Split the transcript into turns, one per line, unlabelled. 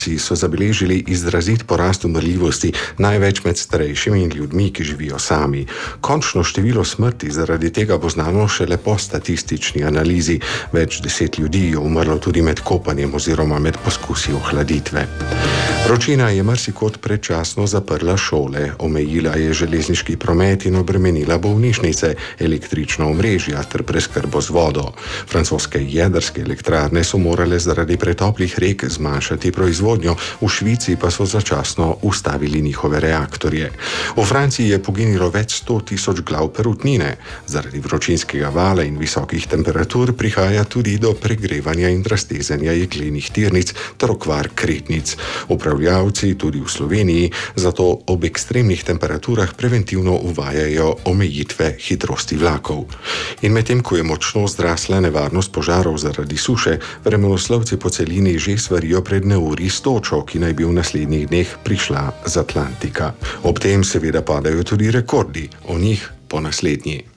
so zabeležili izrazit porast umrljivosti, največ med starejšimi in ljudmi, ki živijo sami. Končno število smrti zaradi tega bo znano šele po statistični analizi. Več 10 ljudi je umrlo tudi med kopanjem oziroma med poskusi ohladitve. Vročina je marsikod predčasno zaprla šole, omejila je železniški promet in obremenila bolnišnice, električno omrežja ter preskrbo z vodo. Francoske jedrske elektrarne so morale zaradi pretoplih rek zmanjšati proizvodnjo, v Švici pa so začasno ustavili njihove reaktorje. V Franciji je poginilo več 100.000 glav perutnine. Zaradi vročinskega vala in visokih temperatur prihaja tudi do pregrevanja in raztezanja jeklenih tirnic ter okvar kretnic. Upravljavci tudi v Sloveniji zato ob ekstremnih temperaturah preventivno uvajajo omejitve hitrosti vlakov. In medtem, ko je močno zrasla nevarnost požarov zaradi suše, vremenoslovci po celini že svarijo pred neurji s točo, ki naj bi v naslednjih dneh prišla z Atlantika. Ob tem seveda padajo tudi rekordi, o njih po naslednji.